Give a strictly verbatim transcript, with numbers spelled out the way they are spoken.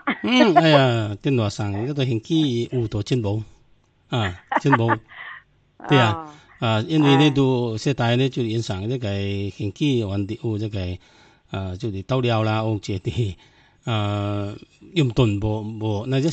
嗯，哎呀，电话上嗰個興趣有多進步啊，進步，對啊，啊，因為呢都世代呢就影響呢個興趣，還有這個啊，就是到了啦，有這啲啊，用頓無無那隻